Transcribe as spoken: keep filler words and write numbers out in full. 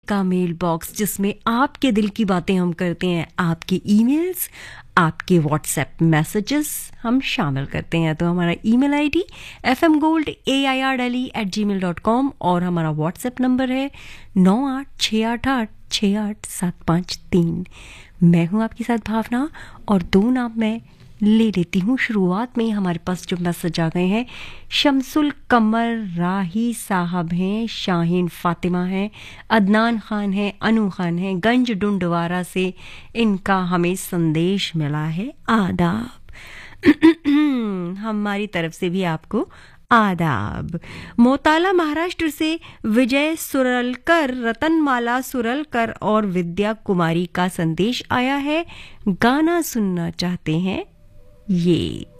का mail box जिसमें आपके दिल की बातें हम करते हैं, आपके ईमेल्स, आपके व्हाट्सएप मैसेजेस हम शामिल करते हैं। तो हमारा email ID F M gold A I R daily eight ji mail dot com और हमारा व्हाट्सएप नंबर है नौ आठ छः आठ आठ छः आठ सात पाँच तीन। मैं हूँ आपके साथ भावना और दो नाम मैं ले लेती हूँ। शुरुआत में ही हमारे पास जो मैसेज आ गए हैं, शमसुल कमर राही साहब हैं, शाहीन फातिमा हैं, अदनान खान हैं, अनु खान हैं, गंज डुंडवारा से इनका हमें संदेश मिला है। आदाब हमारी तरफ से भी आपको आदाब। मोताला महाराष्ट्र से विजय सुरलकर, रतनमाला सुरलकर और विद्या कुमारी का संदेश आया है। गाना सुनना चाहते हैं ये